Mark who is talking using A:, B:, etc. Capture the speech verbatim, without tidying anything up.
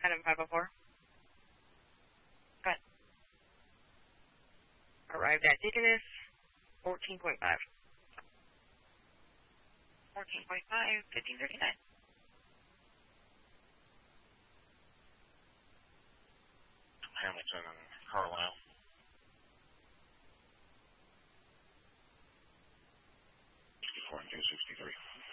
A: Item five oh four. Got arrived at Deaconess, fourteen point five. fourteen point five, fifteen thirty-nine.
B: Hamilton and Carlisle. sixty-four and two sixty-three.